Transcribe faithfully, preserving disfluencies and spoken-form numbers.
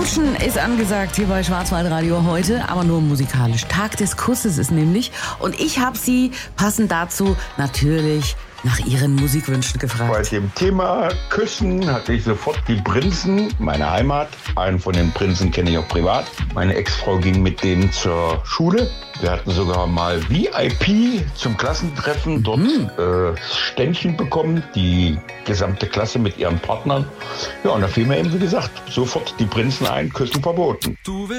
Küssen ist angesagt hier bei Schwarzwaldradio heute, aber nur musikalisch. Tag des Kusses ist nämlich. Und ich habe Sie passend dazu natürlich nach Ihren Musikwünschen gefragt. Bei dem Thema Küssen hatte ich sofort die Prinzen, meine Heimat. Einen von den Prinzen kenne ich auch privat. Meine Ex-Frau ging mit denen zur Schule. Wir hatten sogar mal V I P zum Klassentreffen, dort mhm. äh, Ständchen bekommen, die gesamte Klasse mit ihren Partnern. Ja, und da fiel mir eben, wie gesagt, sofort die Prinzen ein, Küssen verboten. Du